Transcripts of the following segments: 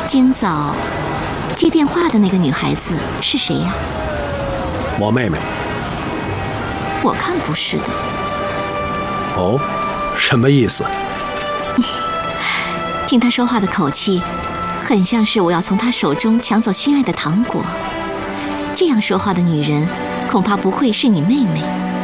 今早接电话的那个女孩子是谁呀？ 我妹妹。 我看不是的。 哦，什么意思？ 听她说话的口气，很像是我要从她手中抢走心爱的糖果。这样说话的女人，恐怕不会是你妹妹。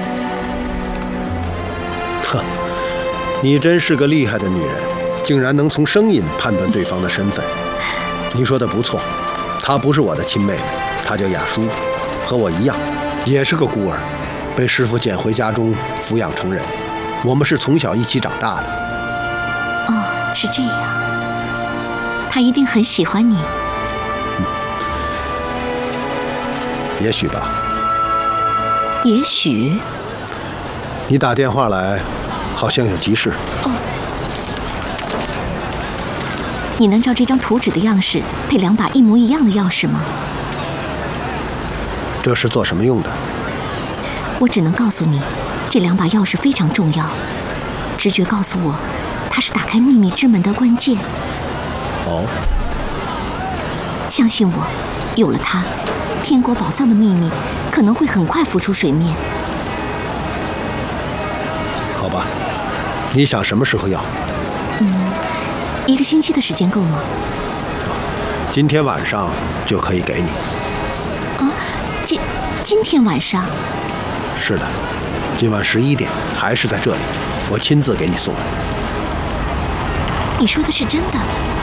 呵，你真是个厉害的女人，竟然能从声音判断对方的身份。你说的不错，她不是我的亲妹妹，她叫雅舒，和我一样，也是个孤儿，被师父捡回家中抚养成人。我们是从小一起长大的。 哦，是这样。她一定很喜欢你。 也许吧。 也许。 你打电话来，好像有急事。 哦。你能照这张图纸的样式配2把一模一样的钥匙吗？ 这是做什么用的？ 我只能告诉你，这2把钥匙非常重要。直觉告诉我，它是打开秘密之门的关键。 哦。 相信我，有了它，天国宝藏的秘密可能会很快浮出水面。 好吧，你想什么时候要 ？1个星期的时间够吗？ 今天晚上就可以给你。 啊，今天晚上？ 是的，今晚11点还是在这里，我亲自给你送来。 你说的是真的？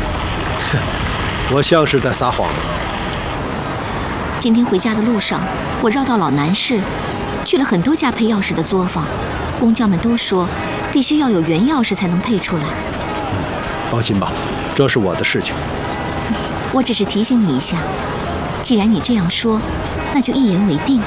我像是在撒谎吗？ 今天回家的路上，我绕到老南市，去了很多家配钥匙的作坊，工匠们都说，必须要有原钥匙才能配出来。 放心吧，这是我的事情。 我只是提醒你一下，既然你这样说，那就一言为定。